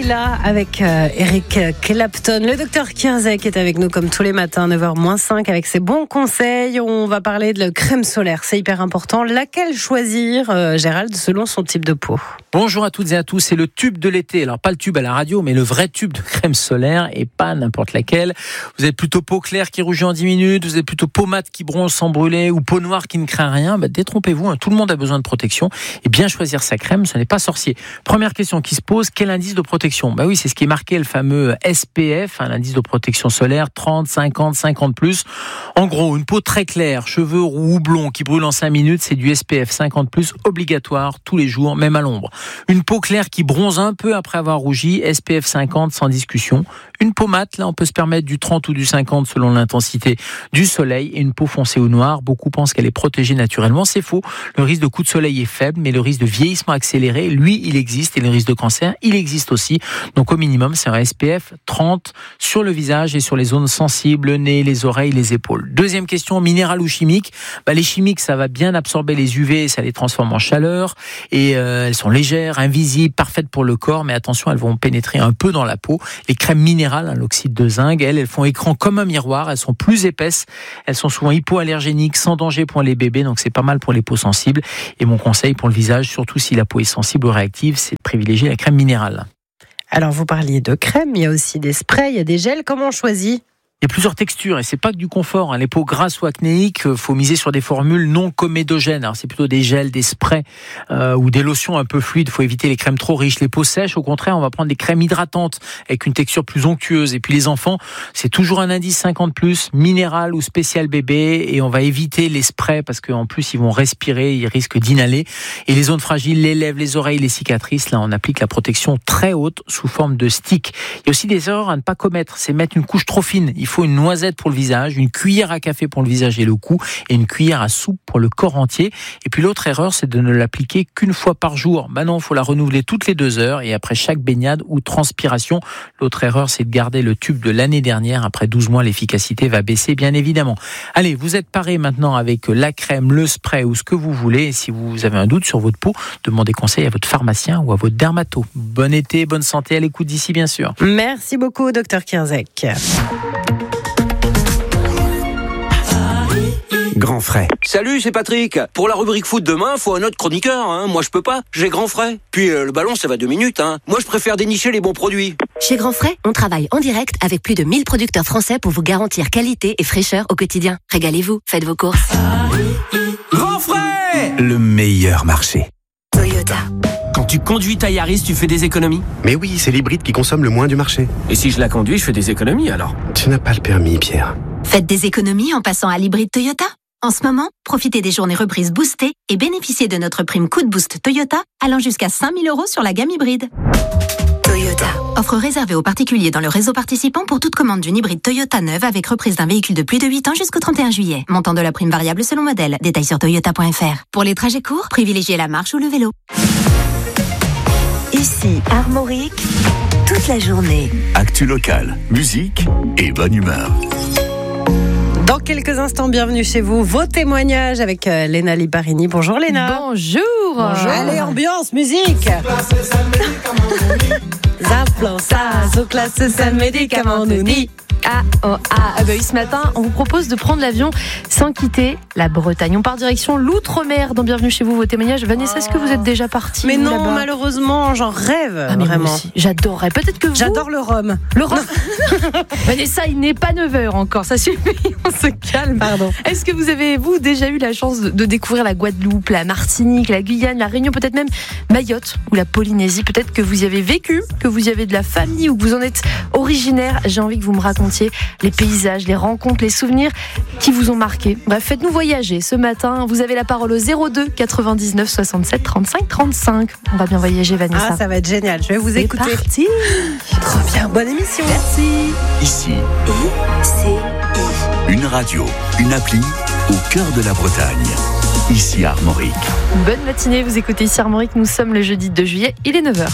Layla avec Eric Clapton. Le docteur Kierzek est avec nous comme tous les matins, 9h-5 avec ses bons conseils. On va parler de la crème solaire, c'est hyper important. Laquelle choisir, Gérald, selon son type de peau? Bonjour à toutes et à tous, c'est le tube de l'été. Alors pas le tube à la radio, mais le vrai tube de crème solaire et pas n'importe laquelle. Vous êtes plutôt peau claire qui rougit en 10 minutes, vous êtes plutôt peau mate qui bronze sans brûler ou peau noire qui ne craint rien. Détrompez-vous, tout le monde a besoin de protection et bien choisir sa crème, ce n'est pas sorcier. Première question qui se pose, quel indice de protection? Oui, c'est ce qui est marqué, le fameux SPF, l'indice de protection solaire, 30, 50, 50+. En gros, une peau très claire, cheveux roux ou blonds qui brûlent en 5 minutes, c'est du SPF 50+, obligatoire tous les jours, même à l'ombre. Une peau claire qui bronze un peu après avoir rougi, SPF 50 sans discussion. Une peau mate, là on peut se permettre du 30 ou du 50 selon l'intensité du soleil. Et une peau foncée ou noire, beaucoup pensent qu'elle est protégée naturellement. C'est faux. Le risque de coup de soleil est faible, mais le risque de vieillissement accéléré, lui, il existe. Et le risque de cancer, il existe aussi. Donc au minimum, c'est un SPF 30 sur le visage et sur les zones sensibles, le nez, les oreilles, les épaules. Deuxième question, minéral ou chimique? Les chimiques, ça va bien absorber les UV, ça les transforme en chaleur. Et elles sont légères, invisibles, parfaites pour le corps, mais attention, elles vont pénétrer un peu dans la peau. Les crèmes minérales, l'oxyde de zinc, elles font écran comme un miroir, elles sont plus épaisses, elles sont souvent hypoallergéniques, sans danger pour les bébés, donc c'est pas mal pour les peaux sensibles. Et mon conseil pour le visage, surtout si la peau est sensible ou réactive, c'est de privilégier la crème minérale. Alors vous parliez de crème, il y a aussi des sprays, il y a des gels, comment on choisit? Il y a plusieurs textures et c'est pas que du confort. Les peaux grasses ou acnéiques, faut miser sur des formules non comédogènes. Alors c'est plutôt des gels, des sprays ou des lotions un peu fluides. Faut éviter les crèmes trop riches. Les peaux sèches, au contraire, on va prendre des crèmes hydratantes avec une texture plus onctueuse. Et puis les enfants, c'est toujours un indice 50+, minéral ou spécial bébé. Et on va éviter les sprays parce qu'en plus ils vont respirer, ils risquent d'inhaler. Et les zones fragiles, les lèvres, les oreilles, les cicatrices, là on applique la protection très haute sous forme de stick. Il y a aussi des erreurs à ne pas commettre. C'est mettre une couche trop fine. Il faut une noisette pour le visage, une cuillère à café pour le visage et le cou, et une cuillère à soupe pour le corps entier. Et puis l'autre erreur, c'est de ne l'appliquer qu'une fois par jour. Non, il faut la renouveler toutes les 2 heures et après chaque baignade ou transpiration. L'autre erreur, c'est de garder le tube de l'année dernière. Après 12 mois, l'efficacité va baisser, bien évidemment. Allez, vous êtes parés maintenant avec la crème, le spray ou ce que vous voulez. Et si vous avez un doute sur votre peau, demandez conseil à votre pharmacien ou à votre dermato. Bon été, bonne santé à l'écoute d'ici, bien sûr. Merci beaucoup, docteur Kierzek. Grand frais. Salut, c'est Patrick. Pour la rubrique foot demain, faut un autre chroniqueur. Moi, je peux pas. J'ai Grand frais. Puis le ballon, ça va 2 minutes. Moi, je préfère dénicher les bons produits. Chez Grand frais, on travaille en direct avec plus de 1000 producteurs français pour vous garantir qualité et fraîcheur au quotidien. Régalez-vous, faites vos courses. Grand frais, le meilleur marché. Toyota. Quand tu conduis ta Yaris, tu fais des économies? Mais oui, c'est l'hybride qui consomme le moins du marché. Et si je la conduis, je fais des économies alors? Tu n'as pas le permis, Pierre. Faites des économies en passant à l'hybride Toyota. En ce moment, profitez des journées reprises boostées et bénéficiez de notre prime Coup de Boost Toyota allant jusqu'à 5 000 € sur la gamme hybride. Toyota. Offre réservée aux particuliers dans le réseau participant pour toute commande d'une hybride Toyota neuve avec reprise d'un véhicule de plus de 8 ans jusqu'au 31 juillet. Montant de la prime variable selon modèle. Détails sur toyota.fr. Pour les trajets courts, privilégiez la marche ou le vélo. Ici, Armorique, toute la journée. Actu locale, musique et bonne humeur. Dans quelques instants, bienvenue chez vous. Vos témoignages avec Léna Liparini. Bonjour Léna. Bonjour. Allez, ambiance, musique. Zapplan, ça, so classe, ça, médicament, nous dit. Oui, ce matin, on vous propose de prendre l'avion sans quitter la Bretagne. On part direction l'outre-mer. Dans Bienvenue chez vous, vos témoignages. Vanessa, est-ce que vous êtes déjà partie? Mais non, là-bas? Malheureusement, j'en rêve. Mais vraiment. moi aussi, j'adorerais. Peut-être que vous... J'adore le rhum. Le rhum. Vanessa, il n'est pas 9h encore. Ça suffit, on se calme. Pardon. Est-ce que vous avez, déjà eu la chance de découvrir la Guadeloupe, la Martinique, la Guyane, la Réunion, peut-être même Mayotte ou la Polynésie? Peut-être que vous y avez vécu, que vous y avez de la famille ou que vous en êtes originaire. J'ai envie que vous me racontiez les paysages, les rencontres, les souvenirs qui vous ont marqué. Bref, faites-nous voyager ce matin. Vous avez la parole au 02 99 67 35 35. On va bien voyager, Vanessa. Ah, ça va être génial. Je vais vous écouter. C'est parti. Trop bien. Bonne émission. Merci. Ici, ICI. une radio, une appli au cœur de la Bretagne. Ici Armorique. Bonne matinée, vous écoutez Ici Armorique. Nous sommes le jeudi 2 juillet, il est 9h.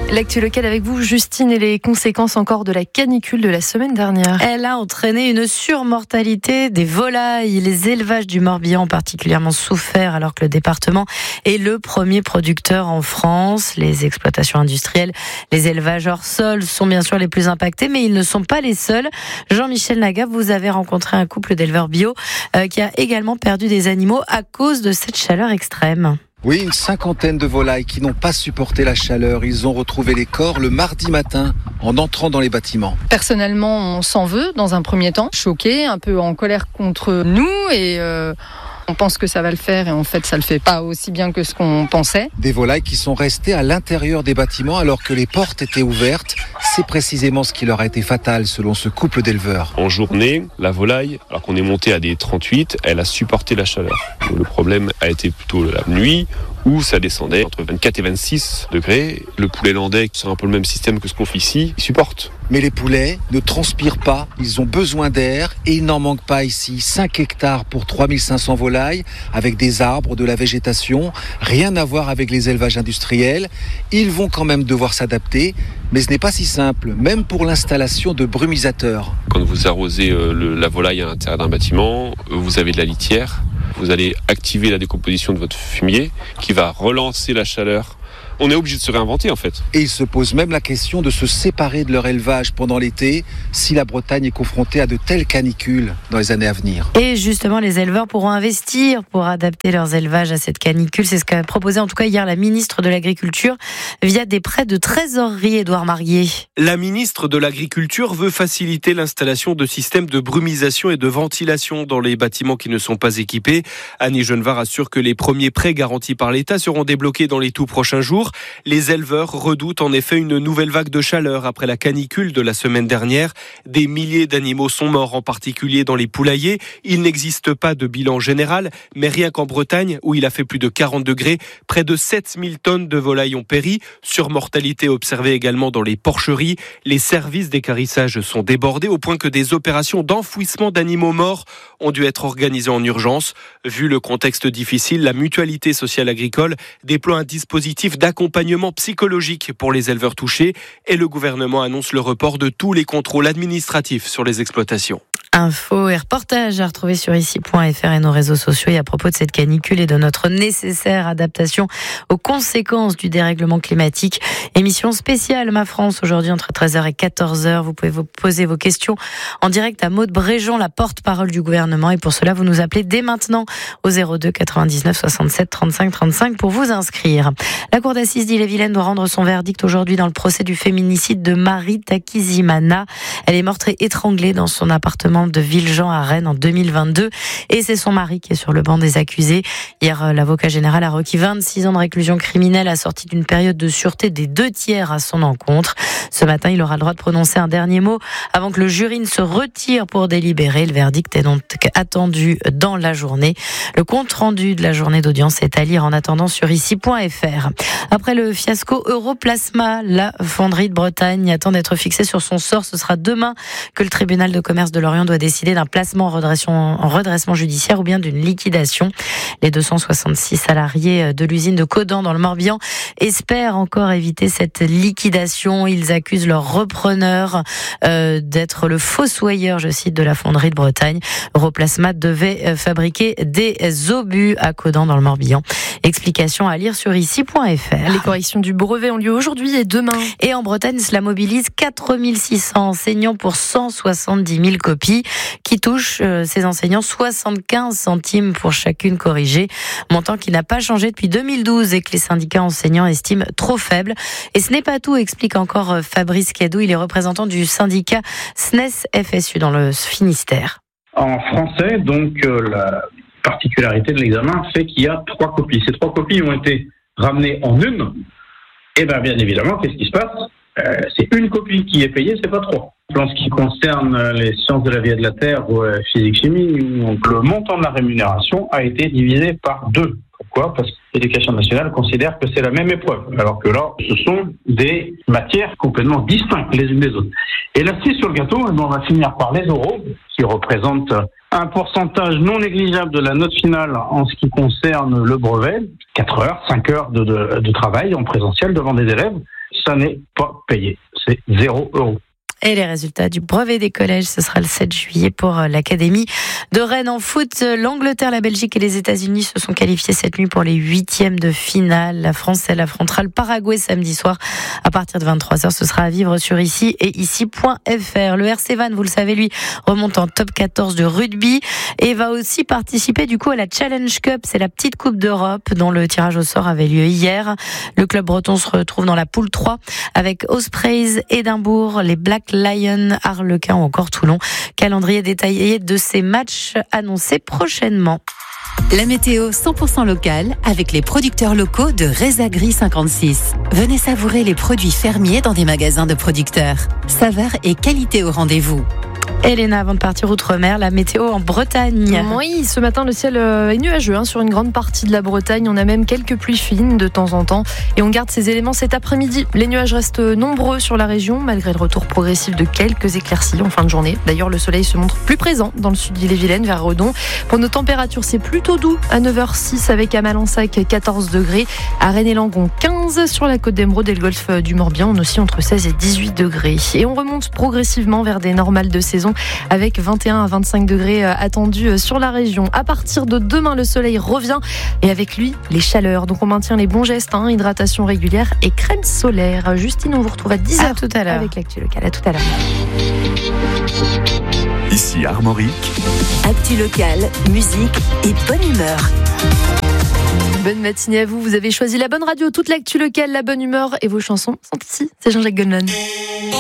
L'actu locale avec vous, Justine, et les conséquences encore de la canicule de la semaine dernière. Elle a entraîné une surmortalité des volailles. Les élevages du Morbihan ont particulièrement souffert alors que le département est le premier producteur en France. Les exploitations industrielles, les élevages hors sol sont bien sûr les plus impactés, mais ils ne sont pas les seuls. Jean-Michel Naga, vous avez rencontré un couple d'éleveurs bio qui a également perdu des animaux à cause de cette chaleur extrême. Oui, une cinquantaine de volailles qui n'ont pas supporté la chaleur. Ils ont retrouvé les corps le mardi matin en entrant dans les bâtiments. Personnellement, on s'en veut dans un premier temps, choqué, un peu en colère contre nous et on pense que ça va le faire et en fait ça le fait pas aussi bien que ce qu'on pensait. Des volailles qui sont restées à l'intérieur des bâtiments alors que les portes étaient ouvertes. C'est précisément ce qui leur a été fatal selon ce couple d'éleveurs. En journée, la volaille, alors qu'on est monté à des 38, elle a supporté la chaleur. Le problème a été plutôt la nuit où ça descendait entre 24 et 26 degrés. Le poulet landais, c'est un peu le même système que ce qu'on fait ici, il supporte. Mais les poulets ne transpirent pas, ils ont besoin d'air et il n'en manque pas ici. 5 hectares pour 3500 volailles avec des arbres, de la végétation, rien à voir avec les élevages industriels. Ils vont quand même devoir s'adapter, mais ce n'est pas si simple, même pour l'installation de brumisateurs. Quand vous arrosez la volaille à l'intérieur d'un bâtiment, vous avez de la litière. Vous allez activer la décomposition de votre fumier qui va relancer la chaleur. On est obligé de se réinventer en fait. Et ils se posent même la question de se séparer de leur élevage pendant l'été si la Bretagne est confrontée à de telles canicules dans les années à venir. Et justement, les éleveurs pourront investir pour adapter leurs élevages à cette canicule. C'est ce qu'a proposé en tout cas hier la ministre de l'Agriculture via des prêts de trésorerie, Édouard Marguier. La ministre de l'Agriculture veut faciliter l'installation de systèmes de brumisation et de ventilation dans les bâtiments qui ne sont pas équipés. Annie Genevard assure que les premiers prêts garantis par l'État seront débloqués dans les tout prochains jours. Les éleveurs redoutent en effet une nouvelle vague de chaleur après la canicule de la semaine dernière. Des milliers d'animaux sont morts, en particulier dans les poulaillers. Il n'existe pas de bilan général, mais rien qu'en Bretagne, où il a fait plus de 40 degrés, près de 7000 tonnes de volailles ont péri. Surmortalité observée également dans les porcheries. Les services d'équarrissage sont débordés au point que des opérations d'enfouissement d'animaux morts ont dû être organisées en urgence. Vu le contexte difficile, la Mutualité sociale agricole déploie un dispositif d'accompagnement psychologique pour les éleveurs touchés et le gouvernement annonce le report de tous les contrôles administratifs sur les exploitations. Infos et reportages à retrouver sur ici.fr et nos réseaux sociaux. Et à propos de cette canicule et de notre nécessaire adaptation aux conséquences du dérèglement climatique, émission spéciale Ma France aujourd'hui entre 13h et 14h. Vous pouvez vous poser vos questions en direct à Maude Bréjean, la porte-parole du gouvernement. Et pour cela, vous nous appelez dès maintenant au 02 99 67 35 35 pour vous inscrire. La cour d'assises d'Ille-et-Vilaine doit rendre son verdict aujourd'hui dans le procès du féminicide de Marie Takizimana. Elle est morte étranglée dans son appartement de Villejean à Rennes en 2022 et c'est son mari qui est sur le banc des accusés. Hier, l'avocat général a requis 26 ans de réclusion criminelle assortie d'une période de sûreté des 2/3 à son encontre. Ce matin, il aura le droit de prononcer un dernier mot avant que le jury ne se retire pour délibérer. Le verdict est donc attendu dans la journée. Le compte-rendu de la journée d'audience est à lire en attendant sur ici.fr. Après le fiasco Europlasma, la fonderie de Bretagne attend d'être fixée sur son sort. Ce sera demain que le tribunal de commerce de Lorient doit décider d'un placement en redressement judiciaire ou bien d'une liquidation. Les 266 salariés de l'usine de Caudan dans le Morbihan espèrent encore éviter cette liquidation. Ils accusent leur repreneur d'être le fossoyeur, je cite, de la fonderie de Bretagne. Europlasma devait fabriquer des obus à Caudan dans le Morbihan. Explication à lire sur ici.fr. Les corrections du brevet ont lieu aujourd'hui et demain. Et en Bretagne, cela mobilise 4600 enseignants pour 170 000 copies qui touchent ces enseignants 75 centimes pour chacune corrigée. Montant qui n'a pas changé depuis 2012 et que les syndicats enseignants estiment trop faible. Et ce n'est pas tout, explique encore Fabrice Cadou. Il est représentant du syndicat SNES-FSU dans le Finistère. En français, donc, la particularité de l'examen fait qu'il y a 3 copies. Ces 3 copies ont été ramenées en une. Et bien évidemment, qu'est-ce qui se passe ? C'est une copie qui est payée, c'est pas 3. En ce qui concerne les sciences de la vie et de la Terre ou physique-chimie, le montant de la rémunération a été divisé par 2. Pourquoi ? Parce que l'Éducation nationale considère que c'est la même épreuve, alors que là, ce sont des matières complètement distinctes les unes des autres. Et la cerise sur le gâteau, on va finir par les oraux, qui représentent un pourcentage non négligeable de la note finale en ce qui concerne le brevet. 4 heures, 5 heures de travail en présentiel devant des élèves. ça n'est pas payé. C'est 0 €. Et les résultats du brevet des collèges, ce sera le 7 juillet pour l'Académie de Rennes en foot. L'Angleterre, la Belgique et les États-Unis se sont qualifiés cette nuit pour les 8e de finale. La France, elle affrontera le Paraguay samedi soir à partir de 23h. Ce sera à vivre sur ici et ici.fr. Le RC Vannes, vous le savez, lui, remonte en top 14 de rugby et va aussi participer du coup à la Challenge Cup. C'est la petite Coupe d'Europe dont le tirage au sort avait lieu hier. Le club breton se retrouve dans la poule 3 avec Ospreys, Édimbourg, les Black Lions, Arlequin ou encore Toulon. Calendrier détaillé de ces matchs annoncés prochainement. La météo 100% locale avec les producteurs locaux de Rezagri 56. Venez savourer les produits fermiers dans des magasins de producteurs. Saveur et qualité au rendez-vous. Elena, avant de partir outre-mer, la météo en Bretagne. Oui, ce matin, le ciel est nuageux sur une grande partie de la Bretagne. On a même quelques pluies fines de temps en temps. Et on garde ces éléments cet après-midi. Les nuages restent nombreux sur la région, malgré le retour progressif de quelques éclaircies en fin de journée. D'ailleurs, le soleil se montre plus présent dans le sud d'Ille-et-Vilaine, vers Redon. Pour nos températures, c'est plutôt doux à 9h06 avec à Malansac 14 degrés. À Rennes et Langon, 15 sur la côte d'Emeraude et le golfe du Morbihan. On aussi entre 16 et 18 degrés. Et on remonte progressivement vers des normales de saison, avec 21 à 25 degrés attendus sur la région. À partir de demain, le soleil revient et avec lui, les chaleurs. Donc on maintient les bons gestes, hydratation régulière et crème solaire. Justine, on vous retrouve à 10h tout à l'heure avec l'actu locale. À tout à l'heure. Ici Armorique. Actu locale, musique et bonne humeur. Bonne matinée à vous. Vous avez choisi la bonne radio, toute l'actu locale, la bonne humeur et vos chansons sont ici. C'est Jean-Jacques Goldman.